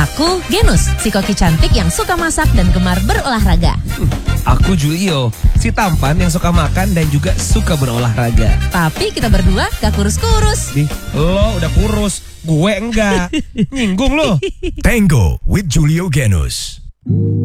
Aku Genus, si koki cantik yang suka masak dan gemar berolahraga. Aku Julio, si tampan yang suka makan dan juga suka berolahraga. Tapi kita berdua gak kurus-kurus. Lo udah kurus, gue enggak. Nyinggung lo. Tango with Julio Genus.